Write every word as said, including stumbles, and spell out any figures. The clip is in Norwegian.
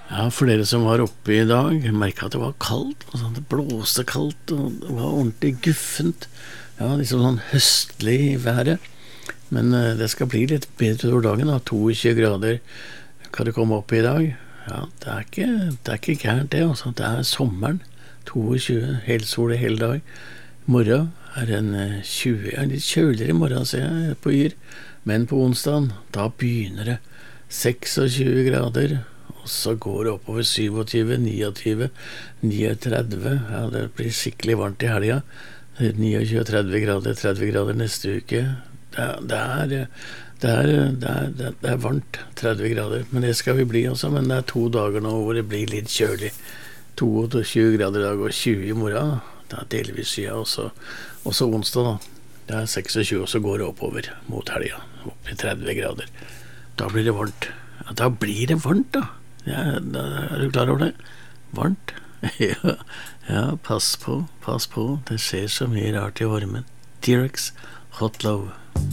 Ja, for dere som var oppe i dag, merket at det var kaldt, og sånn, det blåste kaldt, og det var ordentlig guffent. Ja, liksom sånn høstlig i været. Men eh, det skal bli litt bedre over dagen, da. tjueto grader kan det komme opp i dag. Ja, det er ikke, det er ikke gærent det, altså. Det er sommeren. tjueto, helsol hele dag. Morgen er en eh, tjue, ja, litt kjøligere i morgen, ser jeg, på Yr. Men på onsdagen, da begynner det tjueseks grader, og så går det oppover syvogtyve, niogtyve, niogtredve. Ja, det blir skikkelig varmt i helga. niogtjue, tretti grader, tretti grader neste uke. Det er, det er, det er, det er, det er, det er varmt, tretti grader. Men det skal vi bli også, men det er to dager nå hvor det blir litt kjølig. tjueto grader i dag og tjue i morgen. Det er delvis siden, også, også onsdag da. Det er tjueseks, og så går det oppover mot helga, opp i tretti grader. Da blir det varmt. Ja, da blir det varmt da. Ja, da er du klar over det? Varmt. ja, ja, pass på, pass på. Det skjer så mye rart i varmen. T-Rex, Hot Love.